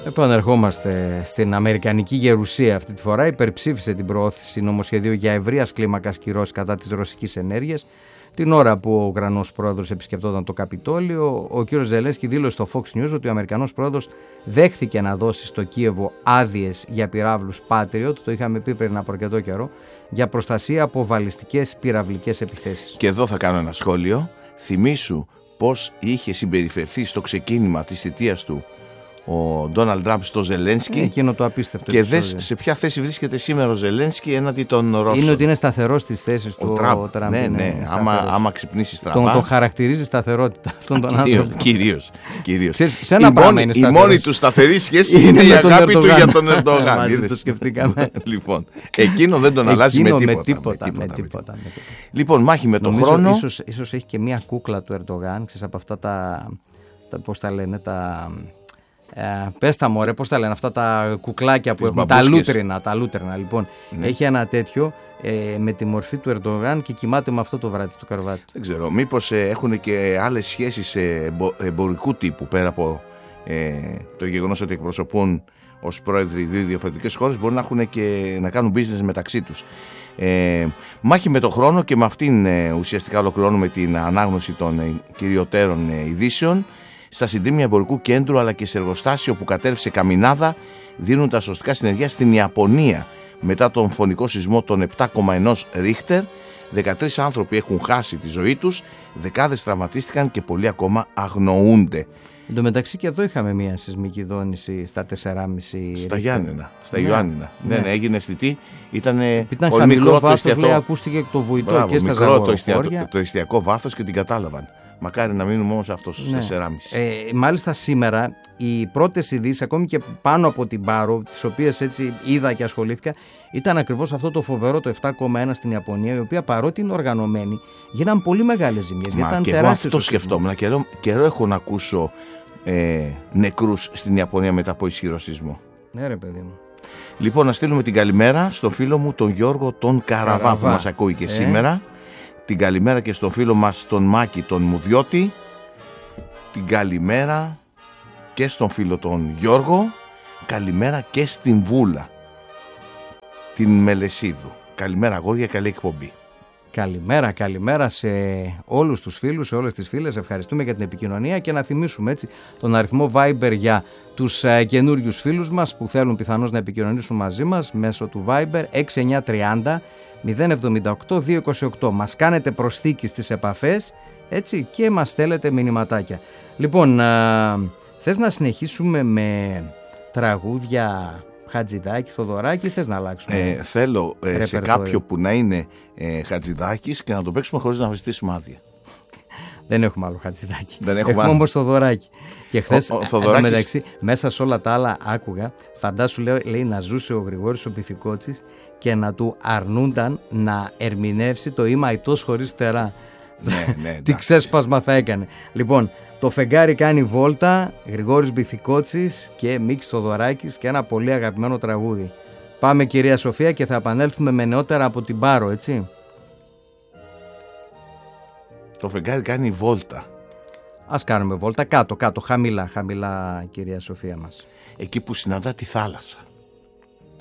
Επανερχόμαστε στην Αμερικανική Γερουσία. Αυτή τη φορά υπερψήφισε την προώθηση νομοσχεδίου για ευρείας κλίμακας κυρώσεις κατά της ρωσικής ενέργειας. Την ώρα που ο Ουκρανός πρόεδρος επισκεπτόταν το Καπιτόλιο, ο κ. Ζελένσκι δήλωσε στο Fox News ότι ο Αμερικανός πρόεδρος δέχθηκε να δώσει στο Κίεβο άδειες για πυράβλους Patriot, το είχαμε πει πριν από αρκετό καιρό, για προστασία από βαλιστικές πυραυλικές επιθέσεις. Και εδώ θα κάνω ένα σχόλιο. Θυμήσου πώς είχε συμπεριφερθεί στο ξεκίνημα της θητείας του ο Ντόναλντ Τραμπ στο Ζελένσκι. Εκείνο το απίστευτο. Και δες σε ποια θέση βρίσκεται σήμερα ο Ζελένσκι έναντι των Ρώσων. Είναι ότι είναι σταθερός στις θέσεις του ο Τραμπ. Ναι. Άμα ξυπνήσει στραβά. Τον χαρακτηρίζει σταθερότητα αυτόν τον άνθρωπο. Κυρίως. Σε ένα πράγμα είναι σταθερός. Η μόνη του σταθερή σχέση είναι η αγάπη του για τον Ερντογάν. Το σκεφτήκαμε. Λοιπόν, εκείνο δεν τον αλλάζει με τίποτα. Λοιπόν, μάχη με τον χρόνο. Ίσως έχει και μία κούκλα του Ερντογάν, ξέρεις, από αυτά τα πώς τα λένε, πες τα μωρέ, πώς τα λένε αυτά τα κουκλάκια που έχουν, τα λούτρινα λοιπόν. Ναι. Έχει ένα τέτοιο με τη μορφή του Ερντογάν και κοιμάται με αυτό το βράδυ του καρβάτι. Δεν ξέρω, μήπως έχουν και άλλες σχέσεις εμπορικού τύπου πέρα από το γεγονός ότι εκπροσωπούν ως πρόεδροι δύο διαφορετικές χώρες, μπορούν να έχουν και να κάνουν business μεταξύ τους. Μάχη με τον χρόνο, και με αυτήν ουσιαστικά ολοκληρώνουμε την ανάγνωση των κυριωτέρων ειδήσεων. Στα συντρίμμια εμπορικού κέντρου αλλά και σε εργοστάσιο που κατέρευσε καμινάδα δίνουν τα σωστικά συνεργεία στην Ιαπωνία μετά τον φωνικό σεισμό των 7,1 Ρίχτερ. 13 άνθρωποι έχουν χάσει τη ζωή τους, δεκάδες τραυματίστηκαν και πολλοί ακόμα αγνοούνται. Εν τω μεταξύ και εδώ είχαμε μια σεισμική δόνηση στα 4,5 στα Γιάννενα, στα Ιωάννινα. Ναι, έγινε αισθητή. Ήταν χαμηλό βάθος, λέει, ακούστηκε το βουητό και στα ζαγοροχώρια. Το εστιακό βάθος και την κατάλαβαν. Μακάρι να μείνουμε όμως αυτό στους 4,5. Μάλιστα σήμερα οι πρώτες ειδήσεις, ακόμη και πάνω από την Πάρο, τις οποίες έτσι είδα και ασχολήθηκα, ήταν ακριβώς αυτό το φοβερό, το 7,1 στην Ιαπωνία, η οποία παρότι είναι οργανωμένη, γίναν πολύ μεγάλες ζημιές. Και εγώ αυτό σκεφτόμουν. Καιρό έχω να ακούσω νεκρούς στην Ιαπωνία μετά από ισχυρό σεισμό. Ναι ρε παιδί μου. Λοιπόν, να στείλουμε την καλημέρα στον φίλο μου τον Γιώργο τον Καραβά που μας ακούει και σήμερα. Την καλημέρα και στον φίλο μας τον Μάκη τον Μουδιώτη. Την καλημέρα και στον φίλο τον Γιώργο. Καλημέρα και στην Βούλα την Μελεσίδου. Καλημέρα αγόρια, καλή εκπομπή. Καλημέρα σε όλους τους φίλους, σε όλες τις φίλες. Ευχαριστούμε για την επικοινωνία και να θυμίσουμε έτσι τον αριθμό Viber για τους καινούριους φίλους μας που θέλουν πιθανώς να επικοινωνήσουν μαζί μας μέσω του Viber 6930 078 228. Μας κάνετε προσθήκη στις επαφές, έτσι, και μας στέλνετε μηνυματάκια. Λοιπόν, θες να συνεχίσουμε με τραγούδια Χατζηδάκη, Θοδωράκη, θες να αλλάξουμε? Θέλω σε κάποιο που να είναι Χατζηδάκης και να το παίξουμε χωρίς να ζητήσουμε άδεια. Δεν έχουμε άλλο Χατζηδάκη. Έχουμε όμως Θοδωράκη. Και χθες, μεταξύ, μέσα σε όλα τα άλλα άκουγα, φαντάσου, λέει, να ζούσε ο Γρηγόρης ο Πυθικότσης και να του αρνούνταν να ερμηνεύσει το «Είμαι αητός χωρίς φτερά». Ναι, τι ξέσπασμα θα έκανε. Λοιπόν, το φεγγάρι κάνει βόλτα, Γρηγόρης Πυθικότσης και Μίκης Θοδωράκης και ένα πολύ αγαπημένο τραγούδι. Πάμε κυρία Σοφία και θα επανέλθουμε με νεότερα από την Πάρο, έτσι. Το φεγγάρι κάνει βόλτα. Ας κάνουμε βόλτα κάτω, χαμηλά κυρία Σοφία μας. Εκεί που συναντά τη θάλασσα.